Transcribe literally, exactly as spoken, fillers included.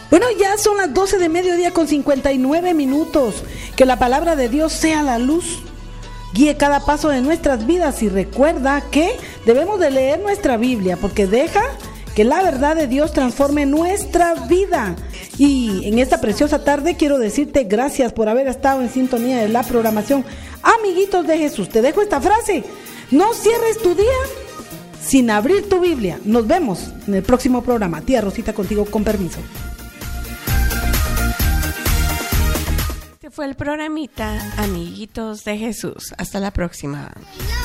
Bueno, ya son las doce de mediodía con cincuenta y nueve minutos. Que la palabra de Dios sea la luz, guíe cada paso de nuestras vidas y recuerda que debemos de leer nuestra Biblia porque deja que la verdad de Dios transforme nuestra vida. Y en esta preciosa tarde quiero decirte gracias por haber estado en sintonía de la programación. Amiguitos de Jesús, te dejo esta frase: no cierres tu día sin abrir tu Biblia. Nos vemos en el próximo programa. Tía Rosita contigo, con permiso. Este fue el programita Amiguitos de Jesús. Hasta la próxima.